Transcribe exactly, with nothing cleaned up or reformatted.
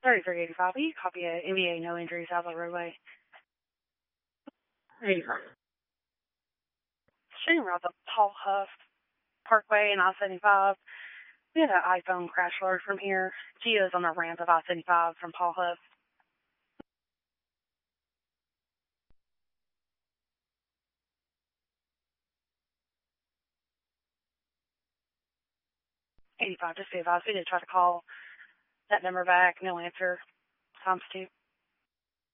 thirty-three eighty-five. Will you copy a N B A no injuries out of the roadway? eighty-five. Shooting around the Paul Huff Parkway and I seventy-five. We had an iPhone crash alert from here. Gio's on the ramp of I seventy-five from Paul Huff. eighty-five, just be advised. We did try to call that number back. No answer. Times two.